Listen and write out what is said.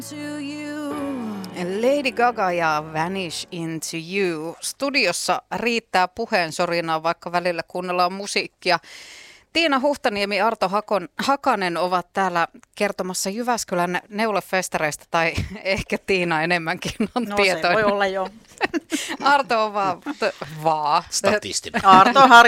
Lady Gaga ja Vanish into You. Studiossa riittää puheensorinaa, vaikka välillä kuunnellaan musiikkia. Tiina Huhtaniemi, Arto Hakanen ovat täällä kertomassa Jyväskylän neulefestareista, tai ehkä Tiina enemmänkin on tietoinen. Se voi olla jo. Arto on vaan. Statistinen. Arto